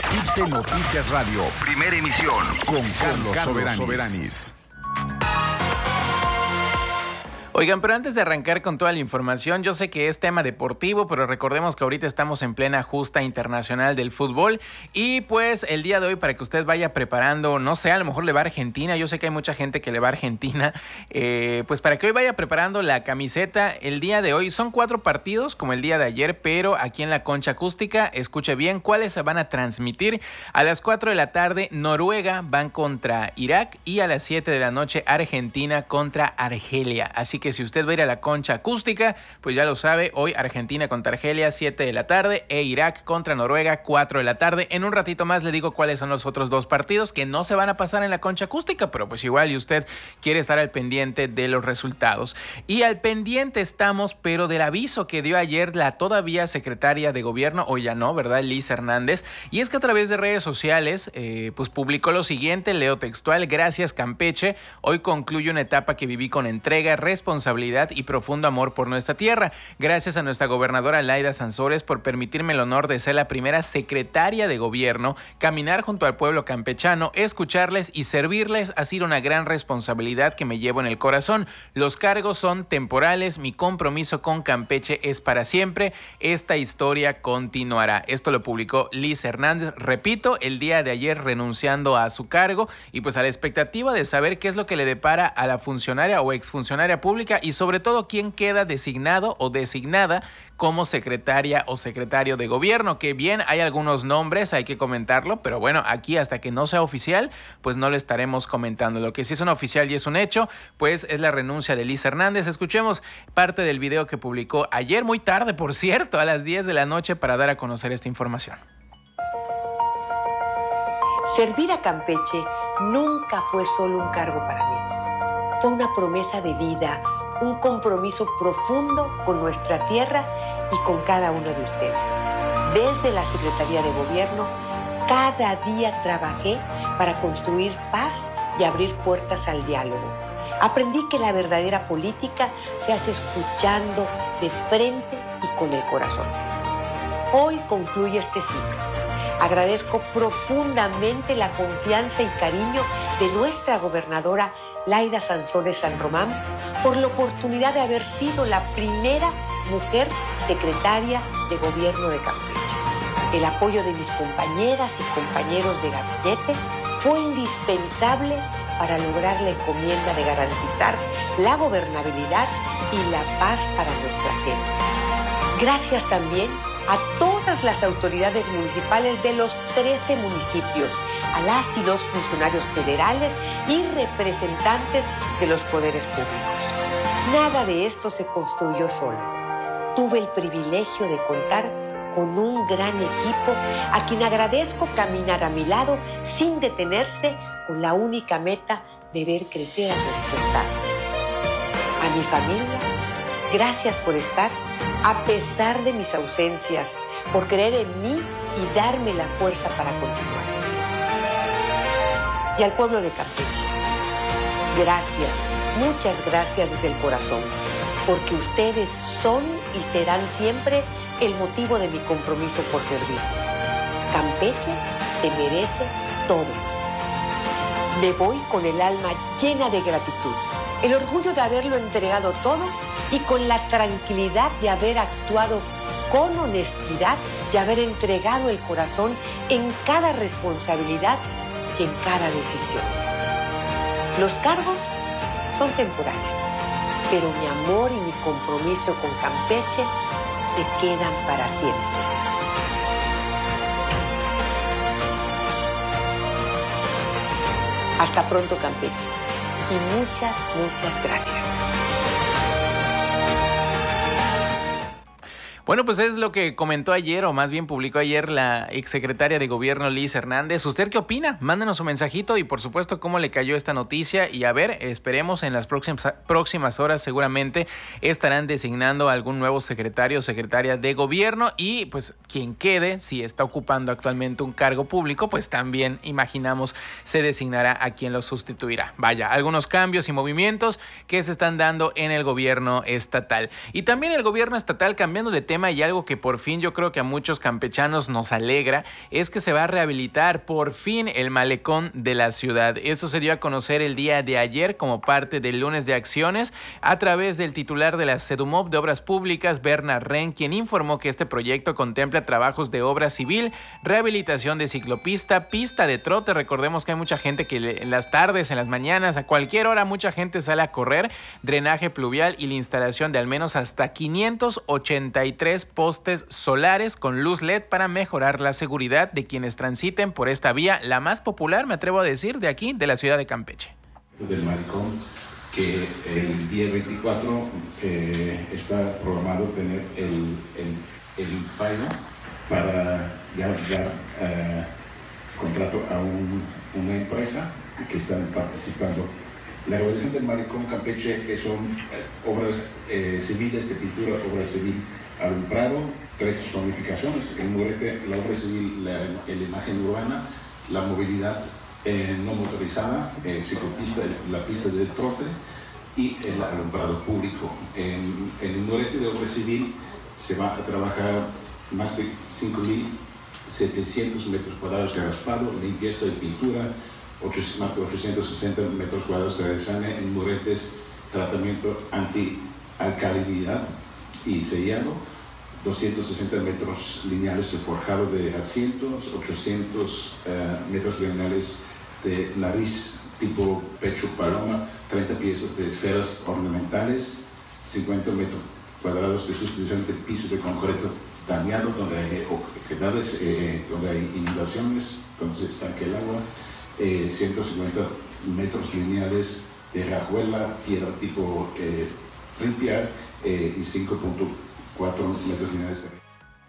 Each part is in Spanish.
CIPSE Noticias Radio, primera emisión, con Carlos Soberanis. Oigan, pero antes de arrancar con toda la información, yo sé que es tema deportivo, pero recordemos que ahorita estamos en plena justa internacional del fútbol y pues el día de hoy para que usted vaya preparando, no sé, a lo mejor le va a Argentina, yo sé que hay mucha gente que le va a Argentina, pues para que hoy vaya preparando la camiseta el día de hoy. Son 4 partidos como el día de ayer, pero aquí en la concha acústica, escuche bien, ¿cuáles se van a transmitir? A las 4 de la tarde, Noruega van contra Irak y a las 7 de la noche, Argentina contra Argelia. Así que si usted va a ir a la concha acústica, pues ya lo sabe, hoy Argentina contra Argelia, 7 de la tarde, e Irak contra Noruega, 4 de la tarde. En un ratito más le digo cuáles son los otros 2 partidos que no se van a pasar en la concha acústica, pero pues igual y usted quiere estar al pendiente de los resultados. Y al pendiente estamos, pero del aviso que dio ayer la todavía secretaria de gobierno, o ya no, ¿verdad? Liz Hernández, y es que a través de redes sociales, pues publicó lo siguiente, leo textual: gracias Campeche, hoy concluye una etapa que viví con entrega, responsabilidad y profundo amor por nuestra tierra. Gracias a nuestra gobernadora Laida Sansores por permitirme el honor de ser la primera secretaria de gobierno, caminar junto al pueblo campechano, escucharles y servirles ha sido una gran responsabilidad que me llevo en el corazón. Los cargos son temporales, mi compromiso con Campeche es para siempre, esta historia continuará. Esto lo publicó Liz Hernández, repito, el día de ayer renunciando a su cargo y pues a la expectativa de saber qué es lo que le depara a la funcionaria o exfuncionaria pública y sobre todo quién queda designado o designada como secretaria o secretario de gobierno, que bien hay algunos nombres, hay que comentarlo, pero bueno, aquí hasta que no sea oficial, pues no lo estaremos comentando. Lo que sí es un oficial y es un hecho, pues es la renuncia de Liz Hernández. Escuchemos parte del video que publicó ayer, muy tarde, por cierto, a las 10 de la noche, para dar a conocer esta información. Servir a Campeche nunca fue solo un cargo para mí. Fue una promesa de vida, un compromiso profundo con nuestra tierra y con cada uno de ustedes. Desde la Secretaría de Gobierno, cada día trabajé para construir paz y abrir puertas al diálogo. Aprendí que la verdadera política se hace escuchando de frente y con el corazón. Hoy concluye este ciclo. Agradezco profundamente la confianza y cariño de nuestra gobernadora Laida Sansores San Román por la oportunidad de haber sido la primera mujer secretaria de gobierno de Campeche. El apoyo de mis compañeras y compañeros de gabinete fue indispensable para lograr la encomienda de garantizar la gobernabilidad y la paz para nuestra gente. Gracias también a todas las autoridades municipales de los 13 municipios, a las y los funcionarios federales y representantes de los poderes públicos. Nada de esto se construyó solo. Tuve el privilegio de contar con un gran equipo a quien agradezco caminar a mi lado sin detenerse, con la única meta de ver crecer a nuestro estado. A mi familia, gracias por estar a pesar de mis ausencias, por creer en mí y darme la fuerza para continuar. Y al pueblo de Campeche, gracias, muchas gracias desde el corazón, porque ustedes son y serán siempre el motivo de mi compromiso por servir. Campeche se merece todo. Me voy con el alma llena de gratitud, el orgullo de haberlo entregado todo y con la tranquilidad de haber actuado con honestidad y haber entregado el corazón en cada responsabilidad y en cada decisión. Los cargos son temporales, pero mi amor y mi compromiso con Campeche se quedan para siempre. Hasta pronto, Campeche, y muchas gracias. Bueno, pues es lo que comentó ayer, o más bien publicó ayer, la exsecretaria de Gobierno Liz Hernández. ¿Usted qué opina? Mándenos un mensajito y por supuesto cómo le cayó esta noticia. Y a ver, esperemos en las próximas horas seguramente estarán designando algún nuevo secretario o secretaria de Gobierno. Y pues quien quede, si está ocupando actualmente un cargo público, pues también imaginamos se designará a quien lo sustituirá. Vaya, algunos cambios y movimientos que se están dando en el gobierno estatal. Y también el gobierno estatal, cambiando de tema, tema y algo que por fin yo creo que a muchos campechanos nos alegra es que se va a rehabilitar por fin el malecón de la ciudad. Esto se dio a conocer el día de ayer como parte del lunes de acciones a través del titular de la Sedumop de Obras Públicas, Bernard Ren, quien informó que este proyecto contempla trabajos de obra civil, rehabilitación de ciclopista, pista de trote. Recordemos que hay mucha gente que en las tardes, en las mañanas, a cualquier hora mucha gente sale a correr, drenaje pluvial y la instalación de al menos hasta 583 postes solares con luz LED para mejorar la seguridad de quienes transiten por esta vía, la más popular, me atrevo a decir, de aquí, de la ciudad de Campeche. Del malecón, que el día 24 está programado tener el fallo para ya dar contrato a una empresa que están participando. La rehabilitación del malecón Campeche son obras civiles de pintura, obra civil alumbrado, 3 zonificaciones, el murete, la obra civil, la imagen urbana, la movilidad no motorizada, ciclopista, la pista del trote y el alumbrado público. En el murete de obra civil se va a trabajar más de 5.700 metros cuadrados de raspado, limpieza y pintura, más de 860 metros cuadrados de resane en muretes, tratamiento anti-alcalinidad y sellado, 260 metros lineales de forjado de asientos, 800 metros lineales de nariz tipo pecho paloma, 30 piezas de esferas ornamentales, 50 metros cuadrados de sustitución de piso de concreto dañado donde hay oquedades, donde hay inundaciones, donde se estanque el agua, 150 metros lineales de rajuela, piedra tipo limpia y 5.4 metros lineales de...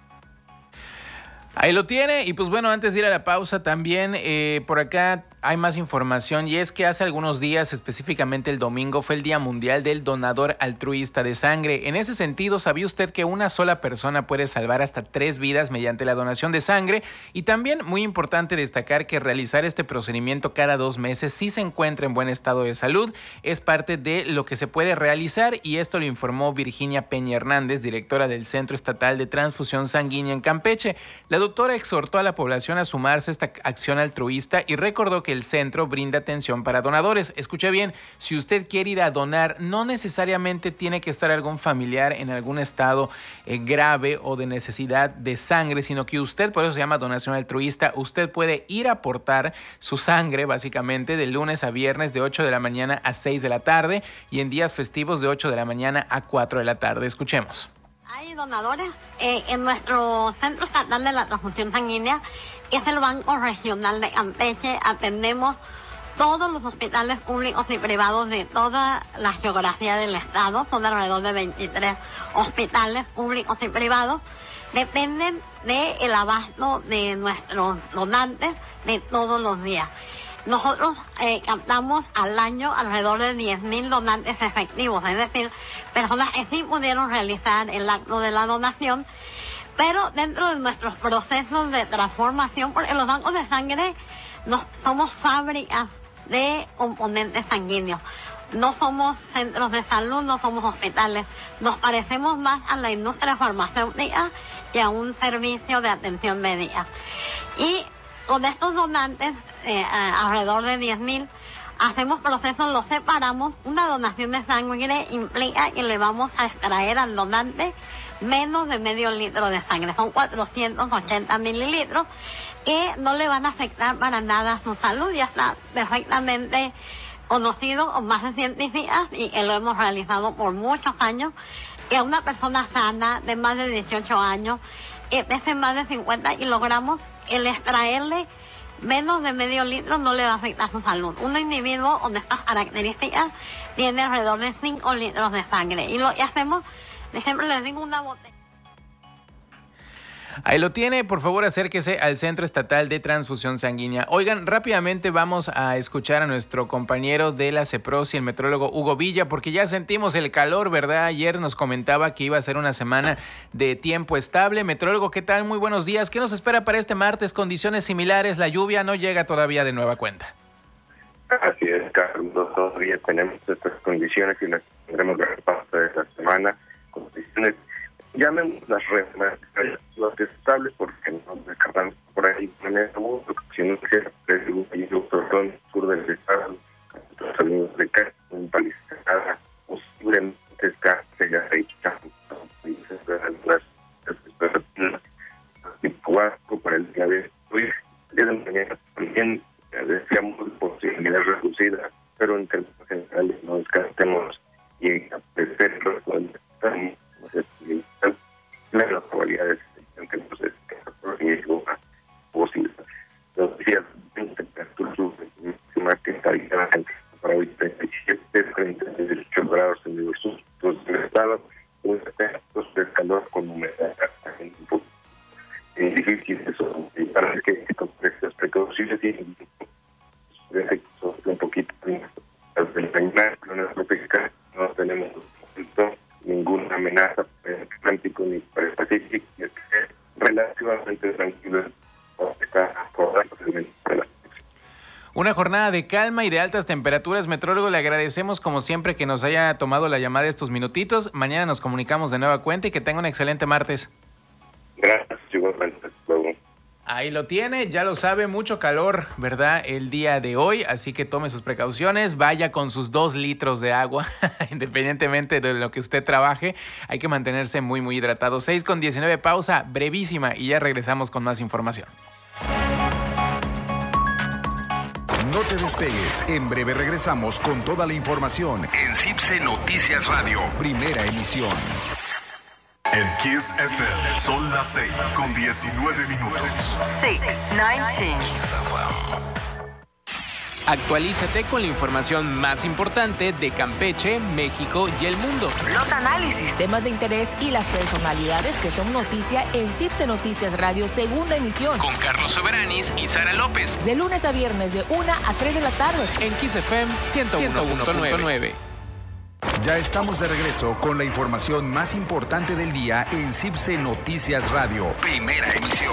Ahí lo tiene. Y pues bueno, antes de ir a la pausa también por acá hay más información, y es que hace algunos días, específicamente el domingo, fue el Día Mundial del Donador Altruista de Sangre. En ese sentido, ¿sabía usted que una sola persona puede salvar hasta 3 vidas mediante la donación de sangre? Y también, muy importante destacar que realizar este procedimiento cada 2 meses, si se encuentra en buen estado de salud, es parte de lo que se puede realizar, y esto lo informó Virginia Peña Hernández, directora del Centro Estatal de Transfusión Sanguínea en Campeche. La doctora exhortó a la población a sumarse a esta acción altruista y recordó que el centro brinda atención para donadores. Escuche bien, si usted quiere ir a donar, no necesariamente tiene que estar algún familiar en algún estado grave o de necesidad de sangre, sino que usted, por eso se llama donación altruista, usted puede ir a aportar su sangre básicamente de lunes a viernes de 8 de la mañana a 6 de la tarde y en días festivos de 8 de la mañana a 4 de la tarde. Escuchemos. Hay donadores en nuestro Centro Estatal de la Transfusión Sanguínea, que es el Banco Regional de Campeche. Atendemos todos los hospitales públicos y privados de toda la geografía del estado. Son alrededor de 23 hospitales públicos y privados. Dependen del abasto de nuestros donantes de todos los días. Nosotros captamos al año alrededor de 10.000 donantes efectivos, es decir, personas que sí pudieron realizar el acto de la donación, pero dentro de nuestros procesos de transformación, porque los bancos de sangre no somos fábricas de componentes sanguíneos, no somos centros de salud, no somos hospitales, nos parecemos más a la industria farmacéutica que a un servicio de atención médica. Y con estos donantes, alrededor de 10.000, hacemos procesos, los separamos. Una donación de sangre implica que le vamos a extraer al donante menos de medio litro de sangre. Son 480 mililitros que no le van a afectar para nada a su salud. Ya está perfectamente conocido con bases científicas y que lo hemos realizado por muchos años, que a una persona sana de más de 18 años, que pese más de 50 kilogramos, el extraerle menos de medio litro no le va a afectar a su salud. Un individuo con estas características tiene alrededor de 5 litros de sangre. Y lo que hacemos, siempre les digo, una botella. Ahí lo tiene, por favor acérquese al Centro Estatal de Transfusión Sanguínea. Oigan, rápidamente vamos a escuchar a nuestro compañero de la CEPROSI, el metrólogo Hugo Villa, porque ya sentimos el calor, ¿verdad? Ayer nos comentaba que iba a ser una semana de tiempo estable. Metrólogo, ¿qué tal? Muy buenos días. ¿Qué nos espera para este martes? Condiciones similares, la lluvia no llega todavía de nueva cuenta. Así es, Carlos, todavía tenemos estas condiciones y las tendremos la parte de esta semana, condiciones llamemos las las estables, porque no descartamos por ahí en el mundo, si no queda hay un torrón sur del estado, los amigos de casa, un palizada, posiblemente se ya para el día de hoy, el día de mañana también decíamos posibilidad reducida, pero en términos generales no descartemos y a pesar de la probabilidad de que no se riesgo posible. Los días de temperatura para hoy 37, 38 grados en el sur del estado, un efectos de calor con humedad un poco difícil eso, para que con estas precauciones y un poquito del tropical no tenemos ninguna amenaza para el Atlántico ni para el Pacífico, y es relativamente tranquilo está acordando. Una jornada de calma y de altas temperaturas. Metrólogo, le agradecemos como siempre que nos haya tomado la llamada estos minutitos. Mañana nos comunicamos de nueva cuenta y que tenga un excelente martes. Gracias, igualmente. Luego. Ahí lo tiene, ya lo sabe, mucho calor, ¿verdad? El día de hoy, así que tome sus precauciones, vaya con sus 2 litros de agua, independientemente de lo que usted trabaje, hay que mantenerse muy, muy hidratado. 6:19, pausa brevísima y ya regresamos con más información. No te despegues, en breve regresamos con toda la información en CIPSE Noticias Radio, primera emisión. En Kiss FM son las 6:19. 6:19. Actualízate con la información más importante de Campeche, México y el mundo. Los análisis, temas de interés y las personalidades que son noticia en CIPSE Noticias Radio, segunda emisión. Con Carlos Soberanis y Sara López. De lunes a viernes de 1 a 3 de la tarde. En Kiss FM 101.9. Ya estamos de regreso con la información más importante del día en CIPSE Noticias Radio, primera emisión.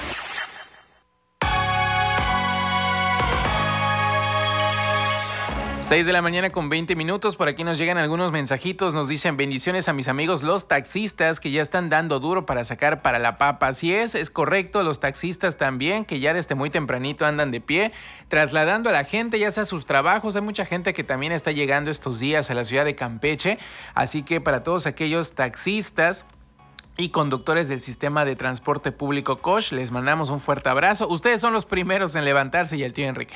6 de la mañana con 20 minutos. Por aquí nos llegan algunos mensajitos. Nos dicen bendiciones a mis amigos los taxistas que ya están dando duro para sacar para la papa. Así es correcto. Los taxistas también que ya desde muy tempranito andan de pie trasladando a la gente ya sea a sus trabajos. Hay mucha gente que también está llegando estos días a la ciudad de Campeche. Así que para todos aquellos taxistas y conductores del sistema de transporte público Cosh, les mandamos un fuerte abrazo. Ustedes son los primeros en levantarse y el tío Enrique.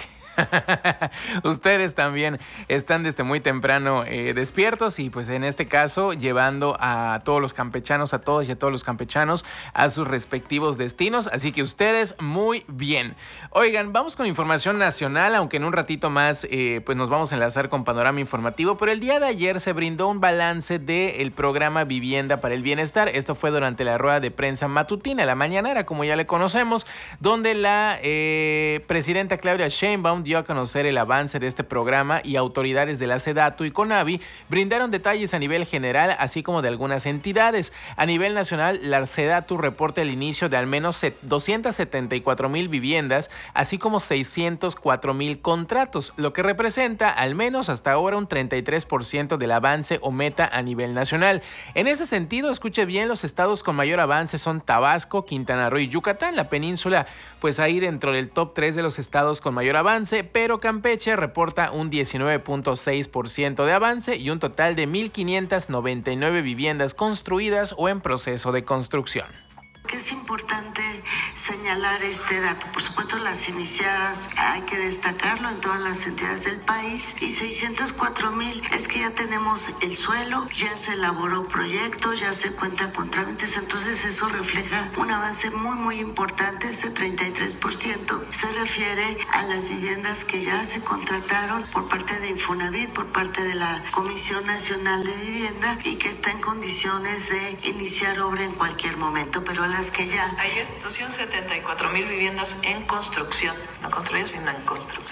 Ustedes también están desde muy temprano despiertos y pues en este caso llevando a todos los campechanos, a todos y a todos los campechanos a sus respectivos destinos, así que ustedes muy bien. Oigan, vamos con información nacional, aunque en un ratito más pues nos vamos a enlazar con Panorama Informativo, pero el día de ayer se brindó un balance del programa Vivienda para el Bienestar. Esto fue durante la rueda de prensa matutina, la mañanera, como ya le conocemos, donde la presidenta Claudia Sheinbaum dio a conocer el avance de este programa y autoridades de la SEDATU y CONAVI brindaron detalles a nivel general, así como de algunas entidades. A nivel nacional, la SEDATU reporta el inicio de al menos 274,000 viviendas, así como 604,000 contratos, lo que representa al menos hasta ahora un 33% del avance o meta a nivel nacional. En ese sentido, escuche bien, los estados con mayor avance son Tabasco, Quintana Roo y Yucatán. La península, pues ahí dentro del top 3 de los estados con mayor avance, pero Campeche reporta un 19.6% de avance y un total de 1,599 viviendas construidas o en proceso de construcción. Es importante señalar este dato. Por supuesto, las iniciadas hay que destacarlo en todas las entidades del país, y 604,000 es que ya tenemos el suelo, ya se elaboró proyecto, ya se cuenta con trámites, entonces eso refleja un avance muy muy importante. Ese 33% se refiere a las viviendas que ya se contrataron por parte de Infonavit, por parte de la Comisión Nacional de Vivienda, y que está en condiciones de iniciar obra en cualquier momento, pero las que ya... Hay 274,000 viviendas en construcción, no construidas, sino en construcción.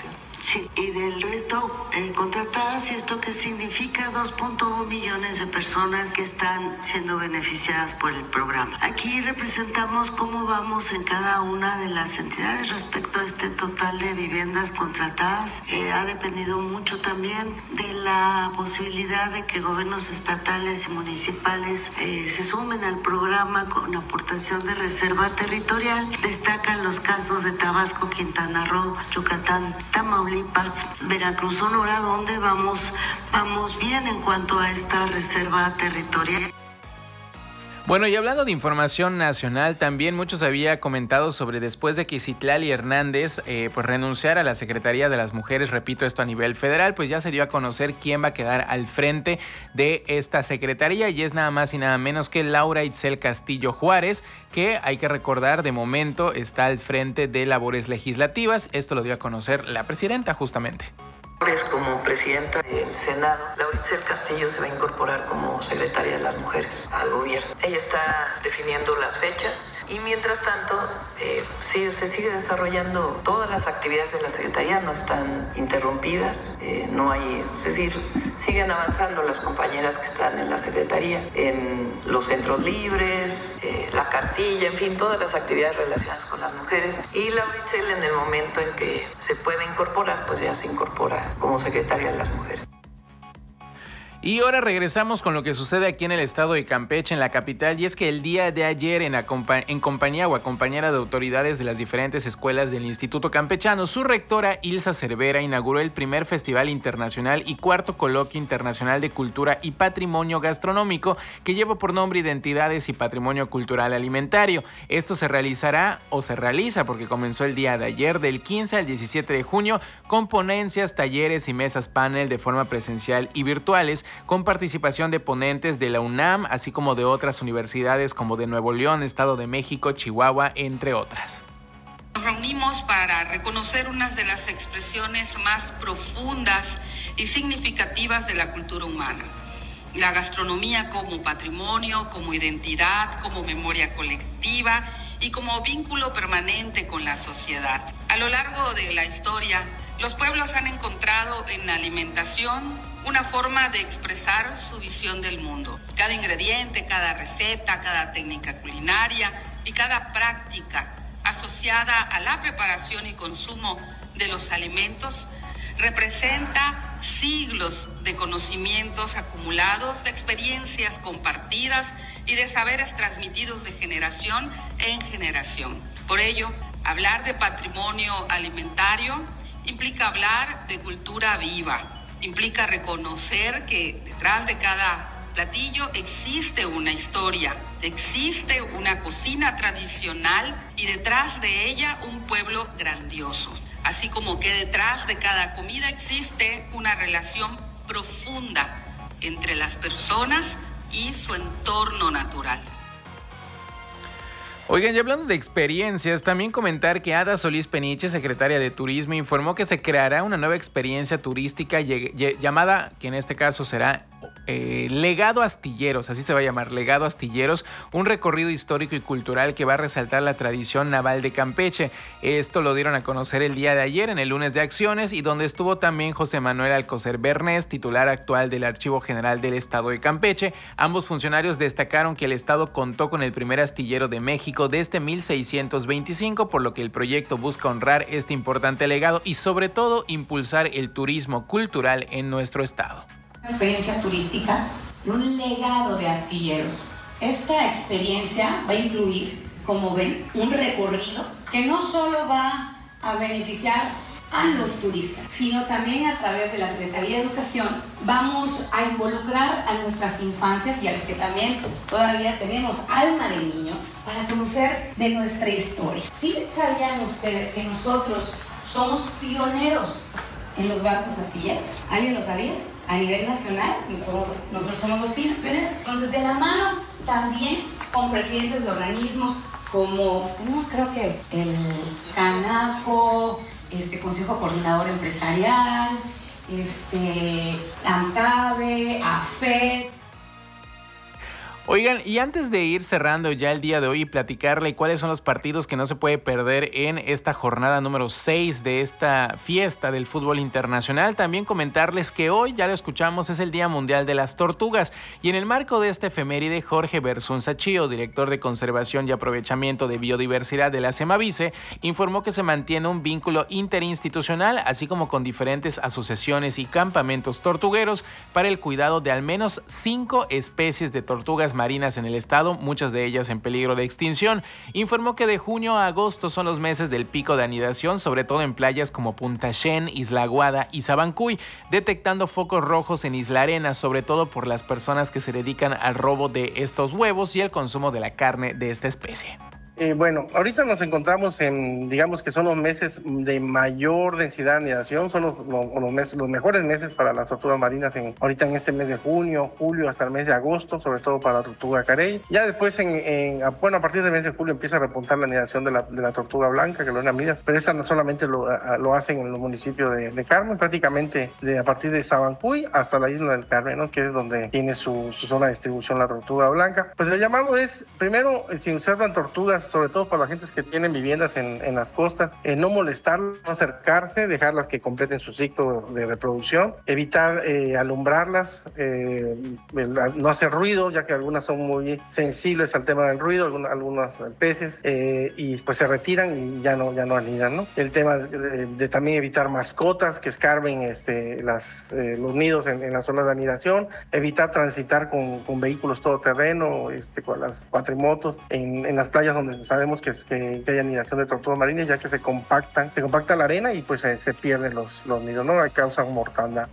Sí, y del resto contratadas, ¿y esto qué significa? 2.1 millones de personas que están siendo beneficiadas por el programa. Aquí representamos cómo vamos en cada una de las entidades respecto a este total de viviendas contratadas. Ha dependido mucho también de la posibilidad de que gobiernos estatales y municipales se sumen al programa con aportación de reserva territorial. Destacan los casos de Tabasco, Quintana Roo, Yucatán, Tamaulipas, Veracruz, Sonora, donde vamos bien en cuanto a esta reserva territorial. Bueno, y hablando de información nacional, también muchos había comentado sobre después de que Citlali Hernández pues renunciara a la Secretaría de las Mujeres, repito esto a nivel federal, pues ya se dio a conocer quién va a quedar al frente de esta secretaría y es nada más y nada menos que Laura Itzel Castillo Juárez, que hay que recordar de momento está al frente de labores legislativas. Esto lo dio a conocer la presidenta justamente. Como presidenta del Senado, Laura Itzel Castillo se va a incorporar como secretaria de las Mujeres al gobierno. Ella está definiendo las fechas y mientras tanto se sigue desarrollando todas las actividades de la Secretaría, no están interrumpidas, no hay, es decir, siguen avanzando las compañeras que están en la Secretaría, en los centros libres, la cartilla, en fin, todas las actividades relacionadas con las mujeres. Y Laura Itzel, en el momento en que se pueda incorporar, pues ya se incorpora como secretaria de las Mujeres. Y ahora regresamos con lo que sucede aquí en el estado de Campeche, en la capital, y es que el día de ayer en compañía o acompañada de autoridades de las diferentes escuelas del Instituto Campechano, su rectora Ilsa Cervera inauguró el primer Festival Internacional y cuarto Coloquio Internacional de Cultura y Patrimonio Gastronómico que lleva por nombre Identidades y Patrimonio Cultural Alimentario. Esto se realiza porque comenzó el día de ayer del 15 al 17 de junio con ponencias, talleres y mesas panel de forma presencial y virtuales, con participación de ponentes de la UNAM, así como de otras universidades como de Nuevo León, Estado de México, Chihuahua, entre otras. Nos reunimos para reconocer unas de las expresiones más profundas y significativas de la cultura humana. La gastronomía como patrimonio, como identidad, como memoria colectiva y como vínculo permanente con la sociedad. A lo largo de la historia, los pueblos han encontrado en la alimentación una forma de expresar su visión del mundo. Cada ingrediente, cada receta, cada técnica culinaria y cada práctica asociada a la preparación y consumo de los alimentos representa siglos de conocimientos acumulados, de experiencias compartidas y de saberes transmitidos de generación en generación. Por ello, hablar de patrimonio alimentario implica hablar de cultura viva. Implica reconocer que detrás de cada platillo existe una historia, existe una cocina tradicional y detrás de ella un pueblo grandioso. Así como que detrás de cada comida existe una relación profunda entre las personas y su entorno natural. Oigan, y hablando de experiencias, también comentar que Ada Solís Peniche, secretaria de Turismo, informó que se creará una nueva experiencia turística llamada, que en este caso será Legado Astilleros, así se va a llamar, Legado Astilleros, un recorrido histórico y cultural que va a resaltar la tradición naval de Campeche. Esto lo dieron a conocer el día de ayer en el lunes de acciones y donde estuvo también José Manuel Alcocer Bernés, titular actual del Archivo General del Estado de Campeche. Ambos funcionarios destacaron que el Estado contó con el primer astillero de México desde 1625, por lo que el proyecto busca honrar este importante legado y sobre todo impulsar el turismo cultural en nuestro estado. Experiencia turística y un legado de astilleros. Esta experiencia va a incluir, como ven, un recorrido que no solo va a beneficiar a los turistas, sino también a través de la Secretaría de Educación vamos a involucrar a nuestras infancias y a los que también todavía tenemos alma de niños para conocer de nuestra historia. ¿Sí sabían ustedes que nosotros somos pioneros en los barcos astilleros? ¿Alguien lo sabía? A nivel nacional, nosotros somos los pioneros. Entonces, de la mano también con presidentes de organismos como, tenemos creo que el CANAFO, Consejo Coordinador Empresarial, ANCABE, AFED. Oigan, y antes de ir cerrando ya el día de hoy y platicarle cuáles son los partidos que no se puede perder en esta jornada número 6 de esta fiesta del fútbol internacional, también comentarles que hoy, ya lo escuchamos, es el Día Mundial de las Tortugas, y en el marco de esta efeméride, Jorge Bersunza Chío, director de Conservación y Aprovechamiento de Biodiversidad de la Semavice, informó que se mantiene un vínculo interinstitucional, así como con diferentes asociaciones y campamentos tortugueros para el cuidado de al menos 5 especies de tortugas marinas en el estado, muchas de ellas en peligro de extinción. Informó que de junio a agosto son los meses del pico de anidación, sobre todo en playas como Punta Xén, Isla Aguada y Sabancuy, detectando focos rojos en Isla Arena, sobre todo por las personas que se dedican al robo de estos huevos y el consumo de la carne de esta especie. Bueno, ahorita nos encontramos en, digamos que son los meses de mayor densidad de anidación, son los mejores meses para las tortugas marinas ahorita en este mes de junio, julio, hasta el mes de agosto, sobre todo para la tortuga carey. Ya después, a partir del mes de julio empieza a repuntar la anidación de la tortuga blanca, que lo amidas, pero esta no solamente lo hacen en los municipios de Carmen, prácticamente a partir de Sabancuy hasta la isla del Carmen, ¿no? Que es donde tiene su zona de distribución la tortuga blanca. Pues el llamado es, primero, si observan tortugas, sobre todo para las gentes que tienen viviendas en las costas, no molestarlas, no acercarse, dejarlas que completen su ciclo de reproducción, evitar alumbrarlas, no hacer ruido, ya que algunas son muy sensibles al tema del ruido, algunas especies, y pues se retiran y ya no anidan, ¿no? El tema de también evitar mascotas que escarben los nidos en la zona de anidación, evitar transitar con vehículos todoterreno, con las cuatrimotos, en las playas donde sabemos que hay anidación de tortugas marinas, ya que se compacta la arena y pues se pierden los nidos, ¿no? Causan mortandad.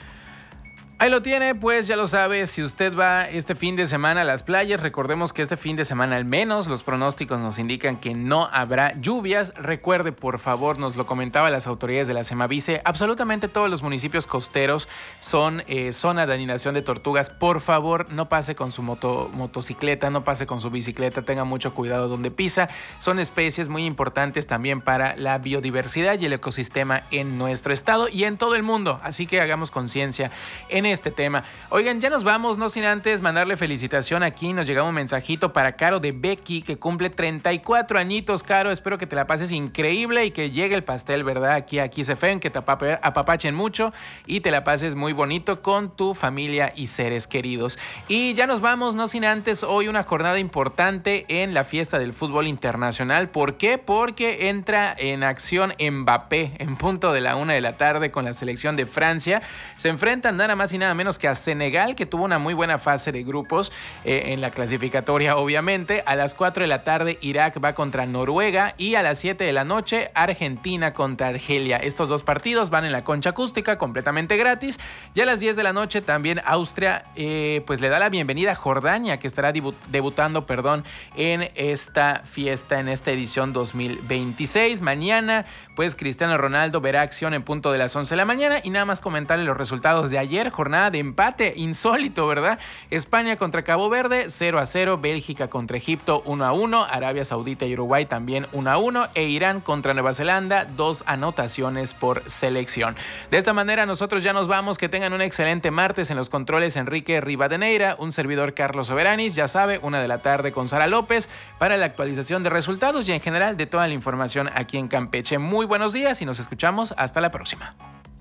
Ahí lo tiene, pues ya lo sabe, si usted va este fin de semana a las playas, recordemos que este fin de semana al menos los pronósticos nos indican que no habrá lluvias. Recuerde, por favor, nos lo comentaban las autoridades de la Semavice, absolutamente todos los municipios costeros son zona de anidación de tortugas. Por favor, no pase con su motocicleta, no pase con su bicicleta, tenga mucho cuidado donde pisa. Son especies muy importantes también para la biodiversidad y el ecosistema en nuestro estado y en todo el mundo, así que hagamos conciencia en este tema. Oigan, ya nos vamos, no sin antes mandarle felicitación. Aquí nos llega un mensajito para Caro de Becky, que cumple 34 añitos. Caro, espero que te la pases increíble y que llegue el pastel, ¿verdad? Aquí se fen, que te apapachen mucho y te la pases muy bonito con tu familia y seres queridos. Y ya nos vamos, no sin antes, hoy una jornada importante en la fiesta del fútbol internacional. ¿Por qué? Porque entra en acción Mbappé en punto de la 1 de la tarde con la selección de Francia. Se enfrentan nada más y nada menos que a Senegal, que tuvo una muy buena fase de grupos en la clasificatoria, obviamente. A las 4 de la tarde Irak va contra Noruega y a las 7 de la noche Argentina contra Argelia. Estos dos partidos van en la concha acústica, completamente gratis. Y a las 10 de la noche también Austria pues le da la bienvenida a Jordania, que estará debutando en esta fiesta, en esta edición 2026. Mañana pues Cristiano Ronaldo verá acción en punto de las 11 de la mañana. Y nada más comentarle los resultados de ayer, jornada de empate, insólito, ¿verdad? España contra Cabo Verde, 0-0, Bélgica contra Egipto, 1-1, Arabia Saudita y Uruguay también 1-1, e Irán contra Nueva Zelanda, 2 anotaciones por selección. De esta manera nosotros ya nos vamos, que tengan un excelente martes. En los controles Enrique Rivadeneira, un servidor Carlos Soberanis, ya sabe, 1 de la tarde con Sara López para la actualización de resultados y en general de toda la información aquí en Campeche. Muy buenos días y nos escuchamos hasta la próxima.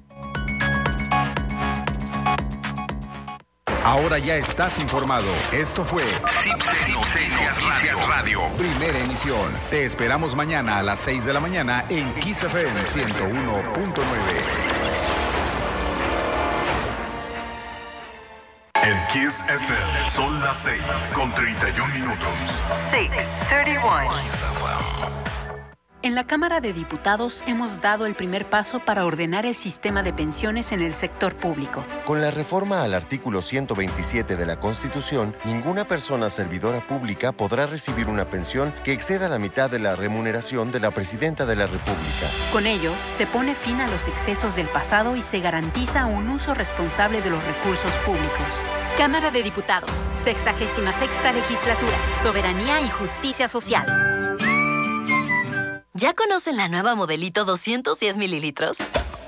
Ahora ya estás informado. Esto fue CIPSE Noticias Radio. Primera emisión. Te esperamos mañana a las 6 de la mañana en Kiss FM 101.9. En Kiss FM son las 6:31 minutos. 6:31. En la Cámara de Diputados hemos dado el primer paso para ordenar el sistema de pensiones en el sector público. Con la reforma al artículo 127 de la Constitución, ninguna persona servidora pública podrá recibir una pensión que exceda la mitad de la remuneración de la Presidenta de la República. Con ello, se pone fin a los excesos del pasado y se garantiza un uso responsable de los recursos públicos. Cámara de Diputados, 66ª Legislatura, Soberanía y Justicia Social. ¿Ya conocen la nueva Modelito 210 mililitros?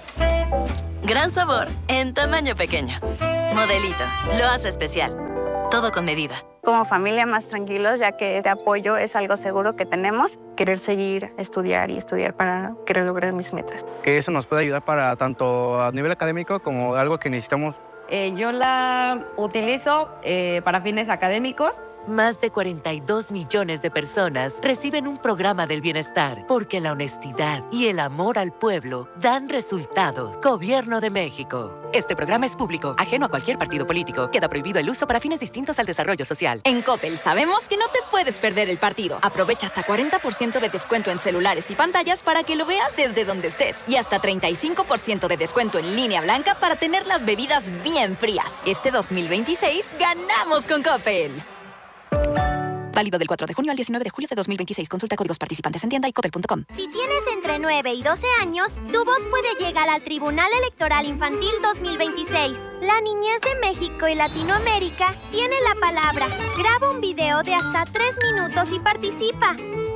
Gran sabor, en tamaño pequeño. Modelito, lo hace especial. todo con medida. Como familia más tranquilos, ya que este apoyo es algo seguro que tenemos. Querer seguir, estudiar para querer lograr mis metas. Que eso nos puede ayudar para tanto a nivel académico como algo que necesitamos. Yo la utilizo para fines académicos. Más de 42 millones de personas reciben un programa del bienestar porque la honestidad y el amor al pueblo dan resultados. Gobierno de México. Este programa es público, ajeno a cualquier partido político. Queda prohibido el uso para fines distintos al desarrollo social. En Coppel sabemos que no te puedes perder el partido. Aprovecha hasta 40% de descuento en celulares y pantallas para que lo veas desde donde estés. Y hasta 35% de descuento en línea blanca para tener las bebidas bien frías. Este 2026 ganamos con Coppel. Válido del 4 de junio al 19 de julio de 2026. Consulta códigos participantes en tienda y coppel.com. Si tienes entre 9 y 12 años, tu voz puede llegar al Tribunal Electoral Infantil 2026. La niñez de México y Latinoamérica tiene la palabra. Graba un video de hasta 3 minutos y participa.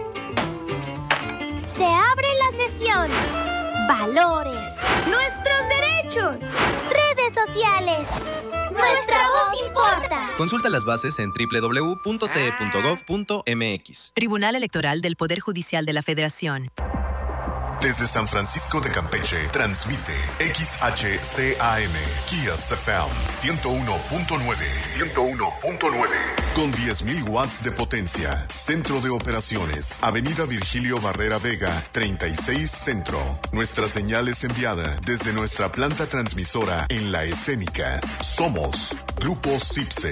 Se abre la sesión. Valores. Nuestros derechos. Redes sociales. Nuestra voz importa. Consulta las bases en www.te.gov.mx. Tribunal Electoral del Poder Judicial de la Federación. Desde San Francisco de Campeche, transmite XHCAM, Kiss FM 101.9. 101.9. Con 10.000 watts de potencia. Centro de operaciones. Avenida Virgilio Barrera Vega, 36 Centro. Nuestra señal es enviada desde nuestra planta transmisora en La Escénica. Somos Grupo CIPSE.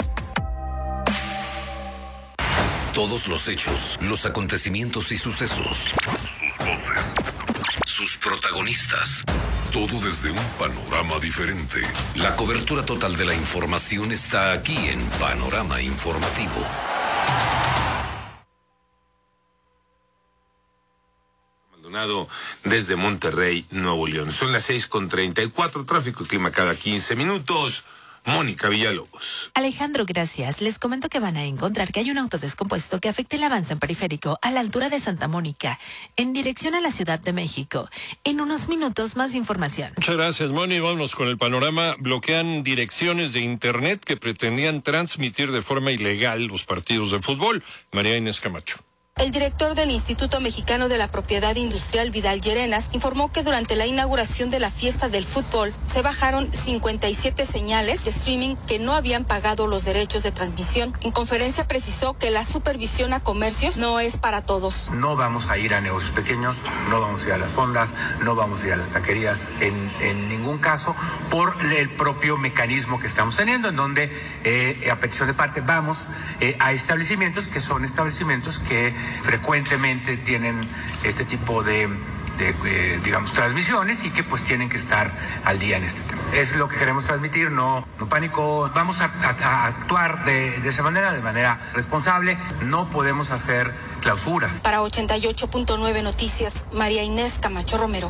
Todos los hechos, los acontecimientos y sucesos. Sus voces. Sus protagonistas. Todo desde un panorama diferente. La cobertura total de la información está aquí en Panorama Informativo. Maldonado desde Monterrey, Nuevo León. Son las 6:34, tráfico y clima cada 15 minutos. Mónica Villalobos. Alejandro, gracias. Les comento que van a encontrar que hay un auto descompuesto que afecta el avance en periférico a la altura de Santa Mónica, en dirección a la Ciudad de México. En unos minutos, más información. Muchas gracias, Moni. Vámonos con el panorama. Bloquean direcciones de Internet que pretendían transmitir de forma ilegal los partidos de fútbol. María Inés Camacho. El director del Instituto Mexicano de la Propiedad Industrial, Vidal Llerenas, informó que durante la inauguración de la fiesta del fútbol se bajaron 57 señales de streaming que no habían pagado los derechos de transmisión. En conferencia precisó que la supervisión a comercios no es para todos. No vamos a ir a negocios pequeños, no vamos a ir a las fondas, no vamos a ir a las taquerías en ningún caso, por el propio mecanismo que estamos teniendo, en donde a petición de parte vamos a establecimientos que son establecimientos que frecuentemente tienen este tipo de digamos, transmisiones y que pues tienen que estar al día en este tema. Es lo que queremos transmitir, no pánico. Vamos a actuar de esa manera, de manera responsable. No podemos hacer clausuras. Para 88.9 Noticias, María Inés Camacho Romero.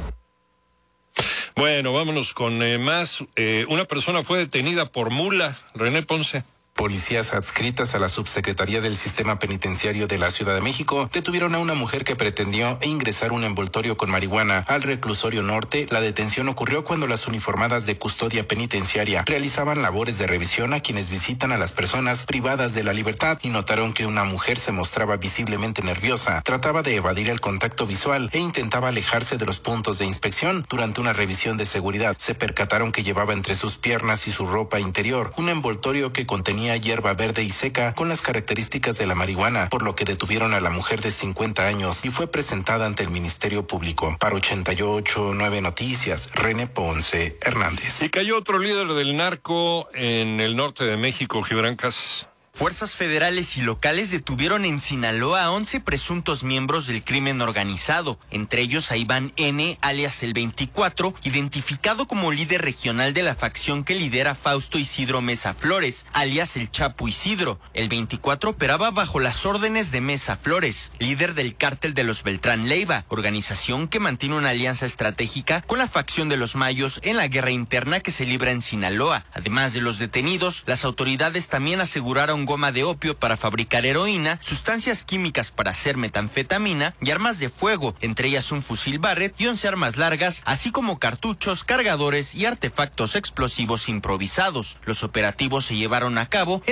Bueno, vámonos con más. Una persona fue detenida por mula. René Ponce. Policías adscritas a la Subsecretaría del Sistema Penitenciario de la Ciudad de México detuvieron a una mujer que pretendió ingresar un envoltorio con marihuana al reclusorio norte. La detención ocurrió cuando las uniformadas de custodia penitenciaria realizaban labores de revisión a quienes visitan a las personas privadas de la libertad y notaron que una mujer se mostraba visiblemente nerviosa, trataba de evadir el contacto visual e intentaba alejarse de los puntos de inspección. Durante una revisión de seguridad se percataron que llevaba entre sus piernas y su ropa interior un envoltorio que contenía hierba verde y seca con las características de la marihuana, por lo que detuvieron a la mujer de 50 años y fue presentada ante el Ministerio Público. Para 88.9 Noticias, René Ponce Hernández. Y cayó otro líder del narco en el norte de México, Gibran Casas. Fuerzas federales y locales detuvieron en Sinaloa a 11 presuntos miembros del crimen organizado, entre ellos a Iván N., alias el 24, identificado como líder regional de la facción que lidera Fausto Isidro Mesa Flores, alias el Chapo Isidro. El 24 operaba bajo las órdenes de Mesa Flores, líder del cártel de los Beltrán Leiva, organización que mantiene una alianza estratégica con la facción de los Mayos en la guerra interna que se libra en Sinaloa. Además de los detenidos, las autoridades también aseguraron goma de opio para fabricar heroína, sustancias químicas para hacer metanfetamina y armas de fuego, entre ellas un fusil Barrett y 11 armas largas, así como cartuchos, cargadores y artefactos explosivos improvisados. Los operativos se llevaron a cabo